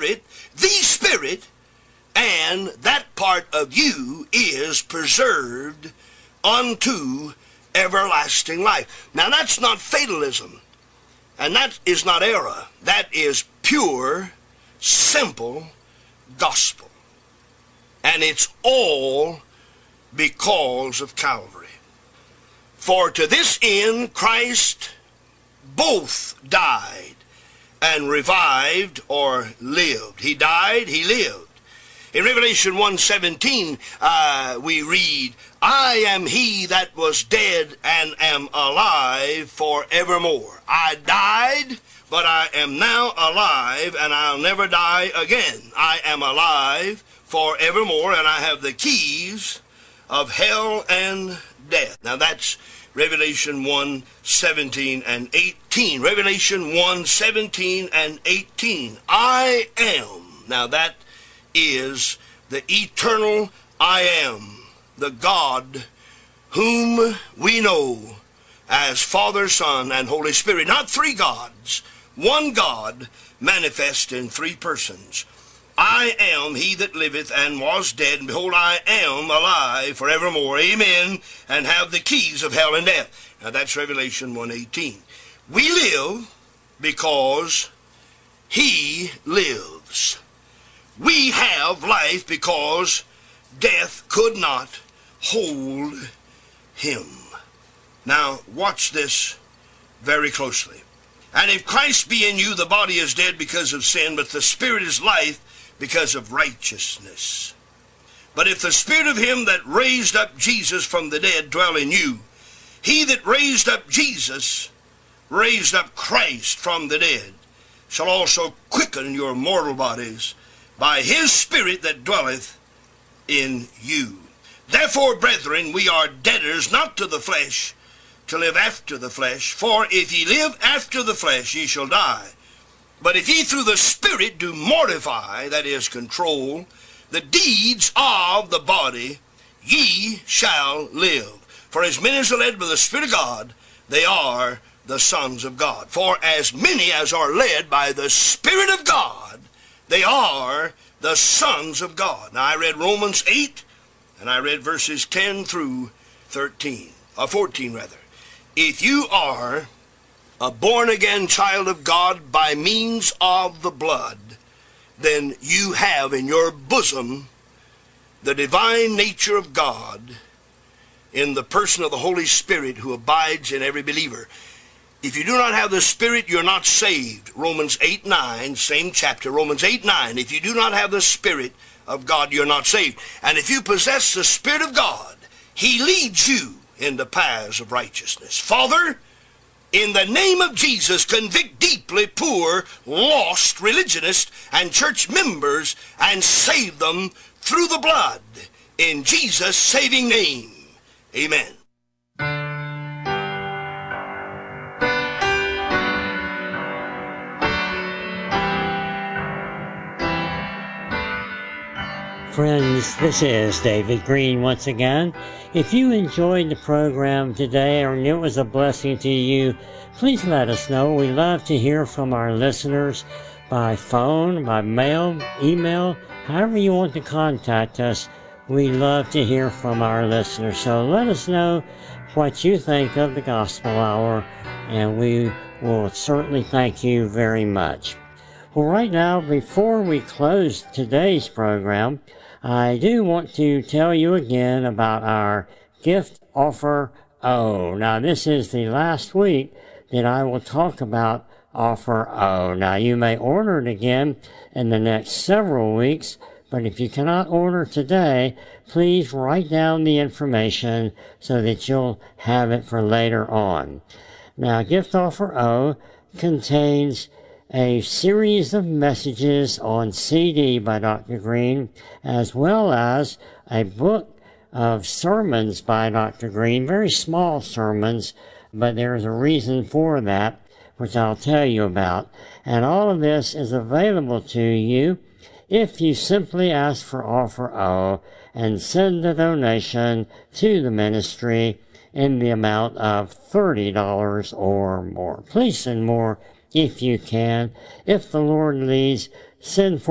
Spirit, and that part of you is preserved unto everlasting life. Now that's not fatalism, and that is not error. That is pure, simple gospel. And it's all because of Calvary. For to this end Christ both died and revived or lived. He died, he lived. In Revelation 1:17, we read, I am he that was dead and am alive forevermore. I died, but I am now alive, and I'll never die again. I am alive forevermore, and I have the keys of hell and death. Now that's Revelation 1:17 and 18. Revelation 1:17 and 18. I am. Now that is the eternal I am, the God whom we know as Father, Son, and Holy Spirit. Not three gods, one God manifest in three persons. I am he that liveth and was dead, and behold, I am alive forevermore. Amen. And have the keys of hell and death. Now that's Revelation 1:18. We live because he lives. We have life because death could not hold him. Now watch this very closely. And if Christ be in you, the body is dead because of sin, but the Spirit is life because of righteousness. But if the Spirit of him that raised up Jesus from the dead dwell in you, he that raised up Jesus, raised up Christ from the dead, shall also quicken your mortal bodies by his Spirit that dwelleth in you. Therefore, brethren, we are debtors not to the flesh, to live after the flesh. For if ye live after the flesh, ye shall die. But if ye through the Spirit do mortify, that is, control, the deeds of the body, ye shall live. For as many as are led by the Spirit of God, they are the sons of God. For as many as are led by the Spirit of God, they are the sons of God. Now I read Romans 8, and I read verses 10 through 14 rather. If you are a born-again child of God by means of the blood, then you have in your bosom the divine nature of God in the person of the Holy Spirit who abides in every believer. If you do not have the Spirit, you're not saved. Romans 8:9, same chapter, Romans 8:9. If you do not have the Spirit of God, you're not saved. And if you possess the Spirit of God, he leads you in the paths of righteousness. Father, in the name of Jesus, convict deeply poor, lost religionists and church members and save them through the blood. In Jesus' saving name, amen. Friends, this is David Green once again. If you enjoyed the program today or it was a blessing to you, please let us know. We love to hear from our listeners by phone, by mail, email, however you want to contact us. We love to hear from our listeners. So let us know what you think of the Gospel Hour, and we will certainly thank you very much. Well, right now, before we close today's program, I do want to tell you again about our gift offer O. Now, this is the last week that I will talk about offer O. Now, you may order it again in the next several weeks, but if you cannot order today, please write down the information so that you'll have it for later on. Now, gift offer O contains a series of messages on CD by Dr. Green, as well as a book of sermons by Dr. Green, very small sermons, but there's a reason for that, which I'll tell you about. And all of this is available to you if you simply ask for offer O and send a donation to the ministry in the amount of $30 or more. Please send more if you can. If the Lord leads, send